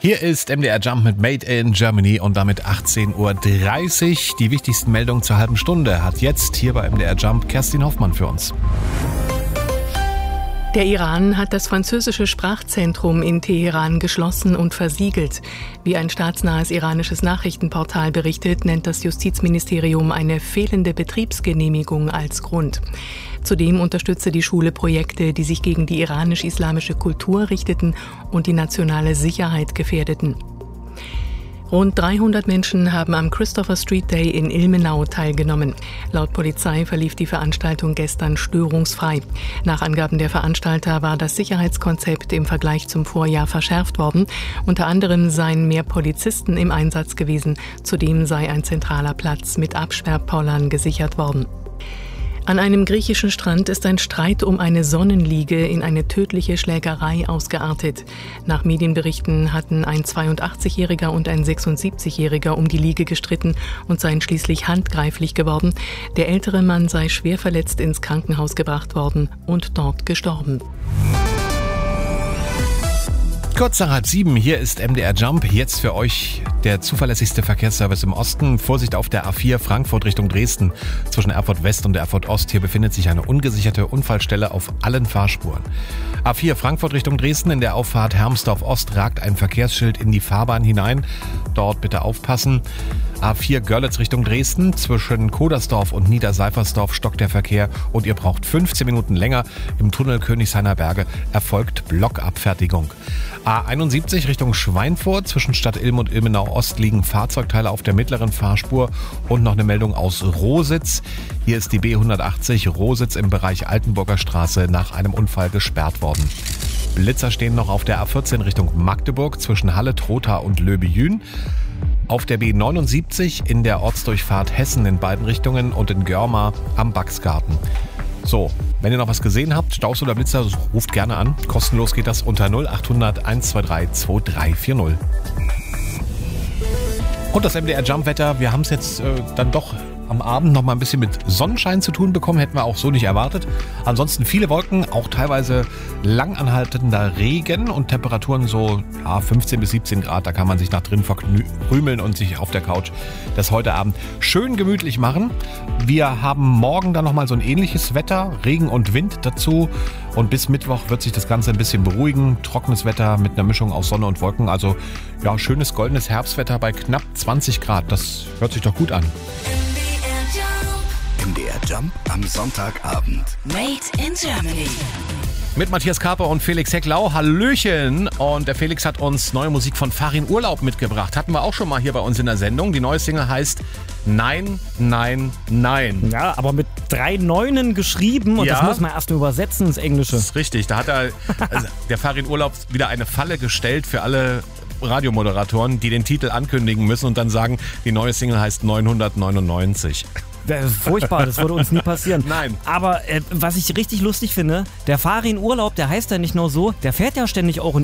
Hier ist MDR Jump mit Made in Germany und damit 18.30 Uhr. Die wichtigsten Meldungen zur halben Stunde hat jetzt hier bei MDR Jump Kerstin Hoffmann für uns. Der Iran hat das französische Sprachzentrum in Teheran geschlossen und versiegelt. Wie ein staatsnahes iranisches Nachrichtenportal berichtet, nennt das Justizministerium eine fehlende Betriebsgenehmigung als Grund. Zudem unterstütze die Schule Projekte, die sich gegen die iranisch-islamische Kultur richteten und die nationale Sicherheit gefährdeten. Rund 300 Menschen haben am Christopher Street Day in Ilmenau teilgenommen. Laut Polizei verlief die Veranstaltung gestern störungsfrei. Nach Angaben der Veranstalter war das Sicherheitskonzept im Vergleich zum Vorjahr verschärft worden. Unter anderem seien mehr Polizisten im Einsatz gewesen. Zudem sei ein zentraler Platz mit Absperrpollern gesichert worden. An einem griechischen Strand ist ein Streit um eine Sonnenliege in eine tödliche Schlägerei ausgeartet. Nach Medienberichten hatten ein 82-Jähriger und ein 76-Jähriger um die Liege gestritten und seien schließlich handgreiflich geworden. Der ältere Mann sei schwer verletzt ins Krankenhaus gebracht worden und dort gestorben. Kurz nach 6:30, hier ist MDR Jump. Jetzt für euch der zuverlässigste Verkehrsservice im Osten. Vorsicht auf der A4 Frankfurt Richtung Dresden. Zwischen Erfurt West und Erfurt Ost. Hier befindet sich eine ungesicherte Unfallstelle auf allen Fahrspuren. A4 Frankfurt Richtung Dresden. In der Auffahrt Hermsdorf Ost ragt ein Verkehrsschild in die Fahrbahn hinein. Dort bitte aufpassen. A4 Görlitz Richtung Dresden. Zwischen Kodersdorf und Niederseifersdorf stockt der Verkehr und ihr braucht 15 Minuten länger. Im Tunnel Königshainer Berge erfolgt Blockabfertigung. A71 Richtung Schweinfurt. Zwischen Stadt Ilm und Ilmenau Ost liegen Fahrzeugteile auf der mittleren Fahrspur. Und noch eine Meldung aus Rositz. Hier ist die B180 Rositz im Bereich Altenburger Straße nach einem Unfall gesperrt worden. Blitzer stehen noch auf der A14 Richtung Magdeburg zwischen Halle, Trotha und Löbejün. Auf der B79 in der Ortsdurchfahrt Hessen in beiden Richtungen und in Görmar am Baxgarten. So, wenn ihr noch was gesehen habt, Staus oder Blitzer, ruft gerne an. Kostenlos geht das unter 0800 123 2340. Und das MDR Jump Wetter, wir haben es jetzt dann doch am Abend noch mal ein bisschen mit Sonnenschein zu tun bekommen, hätten wir auch so nicht erwartet. Ansonsten viele Wolken, auch teilweise langanhaltender Regen und Temperaturen so 15 bis 17 Grad. Da kann man sich nach drin verkrümeln und sich auf der Couch das heute Abend schön gemütlich machen. Wir haben morgen dann noch mal so ein ähnliches Wetter, Regen und Wind dazu. Und bis Mittwoch wird sich das Ganze ein bisschen beruhigen. Trockenes Wetter mit einer Mischung aus Sonne und Wolken. Also ja, schönes goldenes Herbstwetter bei knapp 20 Grad. Das hört sich doch gut an. MDR Jump am Sonntagabend. Made in Germany. Mit Matthias Kaper und Felix Hecklau. Hallöchen! Und der Felix hat uns neue Musik von Farin Urlaub mitgebracht. Hatten wir auch schon mal hier bei uns in der Sendung. Die neue Single heißt Nein, Nein, Nein. Ja, aber mit 3 Neunen geschrieben und Ja. das muss man erst mal übersetzen ins Englische. Das ist richtig. Da hat der Farin Urlaub wieder eine Falle gestellt für alle Radiomoderatoren, die den Titel ankündigen müssen und dann sagen, die neue Single heißt 999. Das ist furchtbar, das würde uns nie passieren. Nein. Aber was ich richtig lustig finde, der Farin Urlaub, der heißt ja nicht nur so, der fährt ja ständig auch in